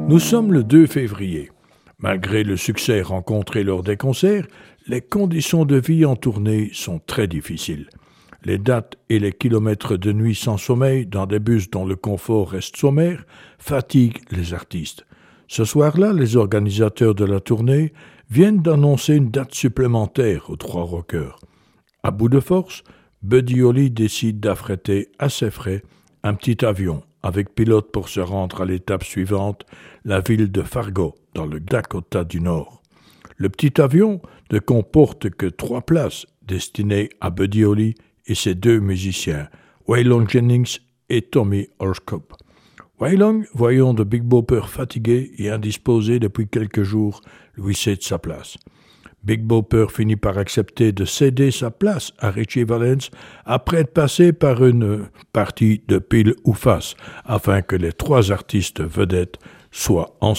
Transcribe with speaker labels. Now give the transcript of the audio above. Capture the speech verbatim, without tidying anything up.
Speaker 1: Nous sommes le deux février. Malgré le succès rencontré lors des concerts, les conditions de vie en tournée sont très difficiles. Les dates et les kilomètres de nuit sans sommeil dans des bus dont le confort reste sommaire fatiguent les artistes. Ce soir-là, les organisateurs de la tournée viennent d'annoncer une date supplémentaire aux Trois Rockers. À bout de force, Buddy Holly décide d'affréter à ses frais un petit avion avec pilote pour se rendre à l'étape suivante, la ville de Fargo, dans le Dakota du Nord. Le petit avion ne comporte que trois places destinées à Buddy Holly et ses deux musiciens, Waylon Jennings et Tommy Horsecope. Waylon, voyant de Big Bopper fatigué et indisposé depuis quelques jours, lui cède sa place. Big Bopper finit par accepter de céder sa place à Ritchie Valens après être passé par une partie de pile ou face, afin que les trois artistes vedettes soient ensemble.